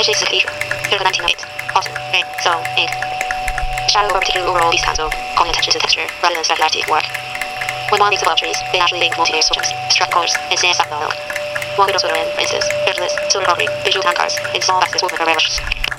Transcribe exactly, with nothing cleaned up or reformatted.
I J sixty. Here's the nineteen oh eight. Awesome. Rain. Zone. Ink. Shadow over particular overall piece council, calling attention to texture rather than specularity work. When one makes above trees, they naturally make multi-layer systems, struck colors, and stand stock model. One could also throw in, for instance, airless, silver concrete, visual time cards, and small baskets woven from rare brushes.